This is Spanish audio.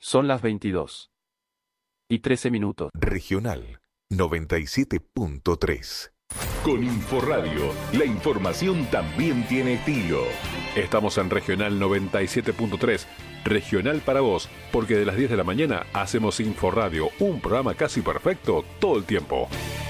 Son las 22:13. Regional 97.3. Con Inforradio, la información también tiene estilo. Estamos en Regional 97.3, regional para vos, porque de las 10 de la mañana hacemos Inforradio, un programa casi perfecto todo el tiempo.